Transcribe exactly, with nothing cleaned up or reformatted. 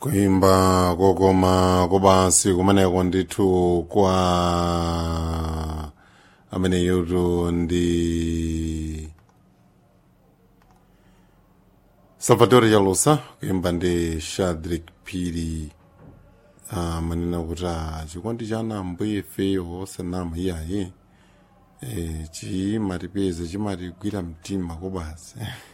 kuimba kokoma kobansi kumeneko ndithu kwa amene yutu ndi Salvatore Yalusa kuimba ndi Shadrack Phiri amanena kuti chikondi chana mbuye ifeyo osanama iyayi chimatipeza chimatigwira mtima kobasi